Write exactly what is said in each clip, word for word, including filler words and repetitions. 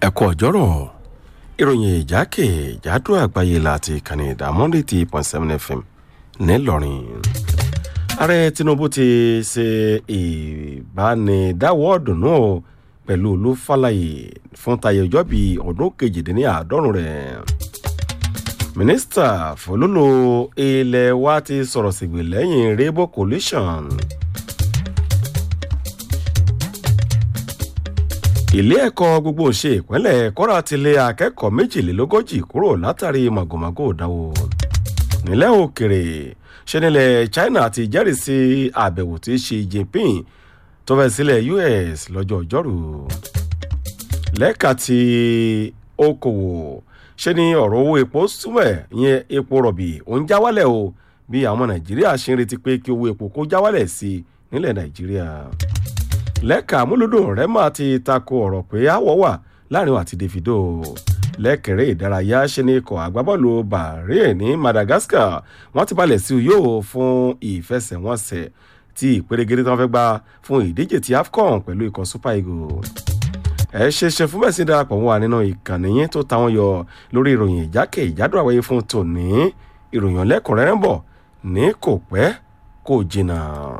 ẹ kú ọjọ́rọ̀ ìròyìn ìjákèjádò àgbáyé láti ìkànnì Diamond eighty point seven F M ńìlọrin. ààrẹ Tinubu ti ṣe ìbánidáwọ́ ọ̀dùnnú pẹ̀lú Olúfálàyé fún tayé ọjọ́ bíi ọdún kejìdínláàádọ́rùn rẹ̀. mínísítà fọlọ́lọ́ ilẹ̀ wa ti sọ̀rọ̀ sígbè lẹ́yìn Rainbow Coalition. ilé ẹ̀kọ́ gbogbo ṣe ìpínlẹ̀ Kwara ti lé akẹ́kọ̀ọ́ méjìlélógójì kúrò látàrí màgòmágó ìdánwò. nílẹ̀ òkèrè ṣe nílẹ̀ China ti jẹ́rìí sí àbẹ̀wò tí Xi Jinping tó fẹ́ sílẹ̀ U S lọ́jọ́ ọjọ́rú. lẹ́ka ti okòwò ṣe ní ọ̀rọ̀ owó epo súnmọ́ ìyẹn epo rọ̀bì ó ń já wálẹ̀ o bí àwọn Nàìjíríà ṣe ń retí pé kí owó epo kó já wálẹ̀ sí nílẹ̀ Nàìjíríà. lẹ́ka múlùdùn Rema ti tako ọ̀rọ̀ pé àwọ̀ wà láàrin àti Davido. lẹ́kẹ̀rẹ́ ìdárayá ṣe ní ikọ̀ agbábọ́ọ̀lù Bahrain ní Madagascar wọ́n ti balẹ̀ sí Uyo fún ìfẹsẹ̀wọnsẹ̀ tí ìpèrègèrè tí wọ́n fẹ́ gbá fún ìdíje ti AFCON pẹ̀lú ikọ̀ Super Eagles. ẹ ṣe ṣe fún bẹ́ẹ̀ sí darapọ̀ wọn wà nínú ìkànnì yín tó ta wọn yọ lórí ìròyìn ìjákèjádò àwáyé fún tòní. ìròyìn ọlẹ́kùnrẹ́rẹ́ ń bọ̀ ní kò pẹ́ kò jìnnà.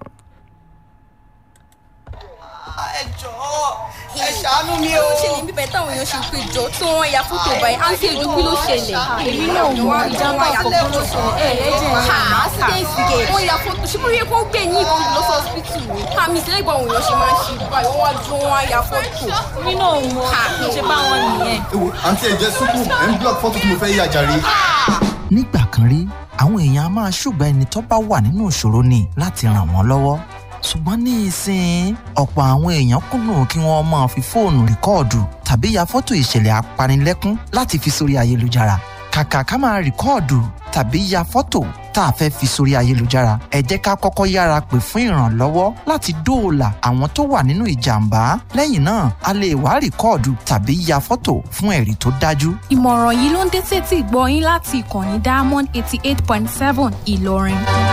ẹ jọ̀ọ́ ẹ ṣàánú mi o. ṣe ní bíbẹ táwọn èèyàn ṣe pé jọ tí wọn ya fótó báyìí àǹtí èdè kí ló ṣẹlẹ̀. èmi náà mọ ìjàmbá àkọ́kọ́ ló sọ ẹ ẹ jẹ ẹ. àṣìdẹ́sì gẹ̀ wọ́n ya fótó ṣé bóyá kó gbé ní ìbọn lọ sí hospital ni. àmì ìṣẹ̀lẹ̀ ìgbà òun yóò ṣe máa ń ṣe báyìí wọ́n wá dún wọn ya fótó. èmi náà mọ ṣe bá wọn nìyẹn. ewo àǹtí ẹ jẹ súpù ẹ ń block fọ́tò tí mo fẹ́ yà jàre. nígbà kan rí àwọn èèyàn á máa ṣùgbọ́n ẹni tó bá wà nínú ìṣòro ni láti ràn wọ́n lọ́wọ́ ṣùgbọ́n ní ìsìn ọ̀pọ̀ àwọn èèyàn kùnà kí wọ́n máa fi fóònù rìkọ́ọ̀dù tàbí ya fọ́tò ìṣẹ̀lẹ̀ apanilẹ́kún láti fi sórí ayélujára kàkà ká máa rìkọ́ọ̀dù tàbí ya fọ́tò tá a fẹ́ fi sórí ayélujára ẹ jẹ́ ká kọ́kọ́ yára pè fún ìrànlọ́wọ́ láti dóòlà àwọn tó wà nínú ìjàmbá lẹ́yìn náà a lè wá rìkọ́ọ̀dù tàbí ya fọ́tò fún ẹ̀rí tó dájú. ìmọ̀ràn yìí ló ń dé sétí ìgbọ́ yín láti ìkànnì Diamond eighty eight point seven Ìlọrin.